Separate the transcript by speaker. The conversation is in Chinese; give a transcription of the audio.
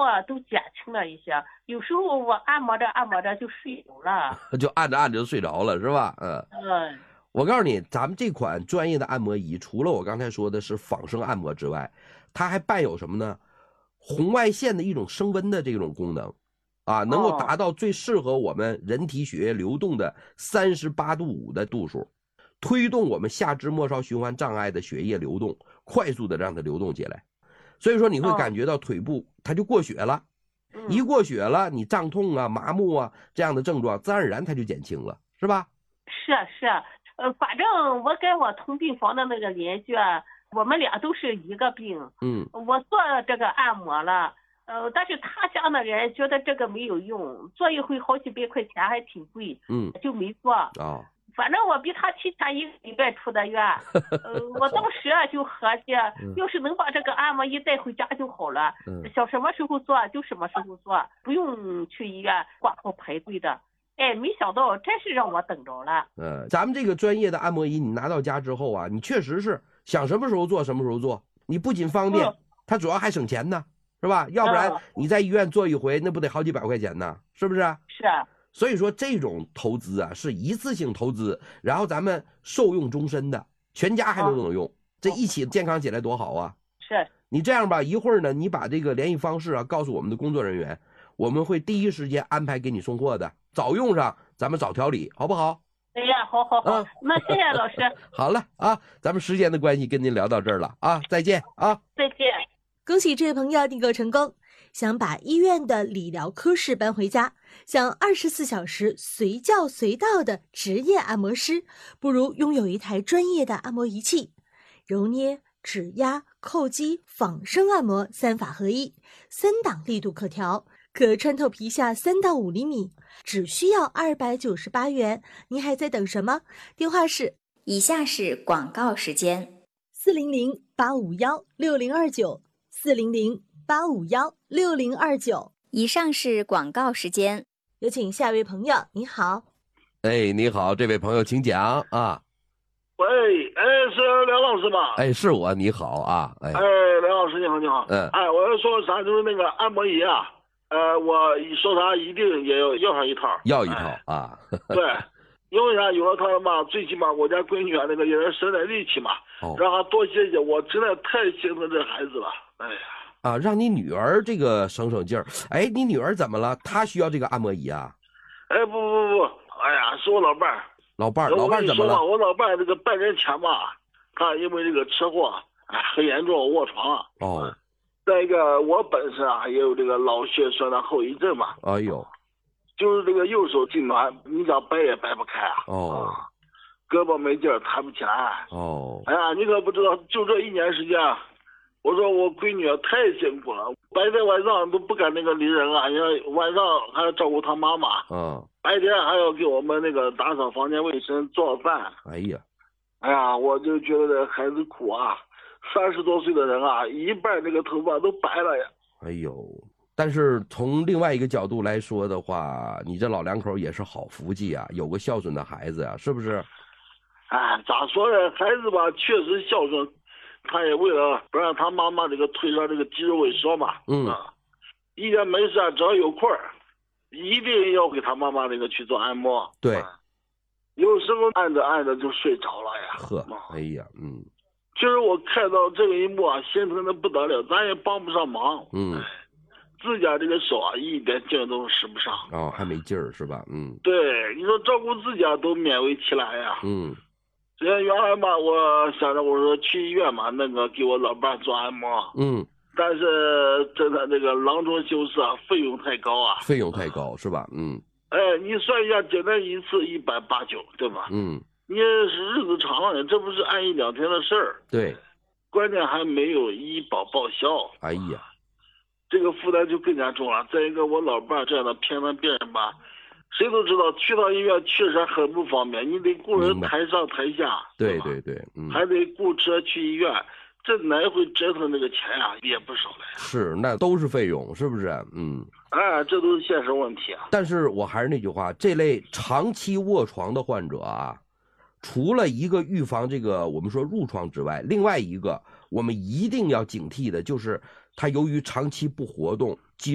Speaker 1: 啊都减轻了一些，有时候我按摩着按摩着就睡着了，
Speaker 2: 就按着按着就睡着了是吧？我告诉你，咱们这款专业的按摩仪，除了我刚才说的是仿生按摩之外，它还伴有什么呢？红外线的一种升温的这种功能啊，能够达到最适合我们人体血液流动的38.5度的度数，推动我们下肢末梢循环障碍的血液流动，快速的让它流动起来。所以说你会感觉到腿部它就过血了，一过血了，你胀痛啊、麻木啊这样的症状，自然而然它就减轻了，是吧？
Speaker 1: 是，反正我跟我同病房的那个邻居，我们俩都是一个病。我做这个按摩了，但是他家的人觉得这个没有用，做一回好几百块钱，还挺贵，就没做。反正我比他提前1个礼拜出的院，我当时就合计，要是能把这个按摩仪带回家就好了，想什么时候做就什么时候做，不用去医院挂号排队的。哎，没想到真是让我等着了。
Speaker 2: 咱们这个专业的按摩仪，你拿到家之后啊，你确实是想什么时候做什么时候做，你不仅方便，它主要还省钱呢，是吧？要不然你在医院做一回，那不得好几百块钱呢，是不是？
Speaker 1: 是。
Speaker 2: 所以说这种投资啊，是一次性投资，然后咱们受用终身的，全家还能用，这一起健康起来多好啊！
Speaker 1: 是。你
Speaker 2: 这样吧，一会儿呢，你把这个联系方式啊告诉我们的工作人员，我们会第一时间安排给你送货的，早用上咱们早调理，好不好？
Speaker 1: 哎呀，好，那谢谢老师。
Speaker 2: 好了啊，咱们时间的关系跟您聊到这儿了啊，再见啊！
Speaker 1: 再见。
Speaker 3: 恭喜这位朋友订购成功。想把医院的理疗科室搬回家，想24小时随叫随到的职业按摩师，不如拥有一台专业的按摩仪器，揉捏、指压、叩击、仿生按摩3法合一，3档力度可调，可穿透皮下3到5厘米，只需要298元。您还在等什么？电话是
Speaker 4: 以下是广告时间
Speaker 3: ：400-851-6029，400-851-6029。
Speaker 4: 以上是广告时间，
Speaker 3: 有请下一位朋友。你好。
Speaker 2: 哎，你好，这位朋友请讲啊。
Speaker 5: 喂，是梁老师吧？
Speaker 2: 哎，是我，你好啊。
Speaker 5: 梁老师你好，你好。我要说啥，就是那个按摩仪啊，我说啥一定也要上一套。
Speaker 2: 要一套啊。
Speaker 5: 对。因为啥？有了它嘛，最起码我家闺女那个也是省点力气嘛，让她多歇歇。我真的太心疼这孩子了，哎呀！
Speaker 2: 让你女儿这个省劲儿。哎，你女儿怎么了？她需要这个按摩仪啊？
Speaker 5: 哎，不，哎呀，是我老伴儿。老伴
Speaker 2: 怎么了？
Speaker 5: 我老伴儿这个半年前吧，他因为这个车祸，很严重，卧床了。再一个，我本身也有这个脑血栓的后遗症嘛。
Speaker 2: 哎呦。
Speaker 5: 就是这个右手痉挛，你想掰也掰不开胳膊没劲儿，抬不起来。哎呀，你可不知道，就这1年时间，我说我闺女太辛苦了，白天晚上都不敢那个理人啊，你看晚上还要照顾她妈妈，白天还要给我们那个打扫房间卫生、做饭。哎呀，我就觉得这孩子苦啊，30多岁的人啊，一半这个头发都白了呀。
Speaker 2: 哎呦。但是从另外一个角度来说的话，你这老两口也是好福气啊，有个孝顺的孩子啊，是不是？
Speaker 5: 咋说呢？孩子吧，确实孝顺，他也为了不让他妈妈这个腿上这个肌肉萎缩嘛。一天没事只要有空一定要给他妈妈这个去做按摩。
Speaker 2: 对。
Speaker 5: 有时候按着就睡着了呀。
Speaker 2: 哎呀，
Speaker 5: 其实我看到这个一幕心疼的不得了，咱也帮不上忙。自家这个手一点劲儿都使不上。
Speaker 2: 还没劲儿是吧？
Speaker 5: 对，你说照顾自家都勉为其难呀。原来嘛，我想着我说去医院嘛，那个给我老伴做按摩。但是真的这个囊中羞涩费用太高啊。
Speaker 2: 费用太高是吧？
Speaker 5: 你算一下，简单一次189，对吧？你日子长了，这不是按1、2天的事儿。
Speaker 2: 对。
Speaker 5: 关键还没有医保报销。
Speaker 2: 哎呀。
Speaker 5: 这个负担就更加重了。再一个，我老伴这样的偏瘫病人吧，谁都知道去到医院确实很不方便，你得雇人抬上抬下，
Speaker 2: 对，
Speaker 5: 还得雇车去医院，这来回折腾这个钱也不少了呀。
Speaker 2: 是，那都是费用，是不是？
Speaker 5: 这都是现实问题啊。
Speaker 2: 但是我还是那句话，这类长期卧床的患者除了一个预防这个我们说褥疮之外，另外一个我们一定要警惕的就是他由于长期不活动，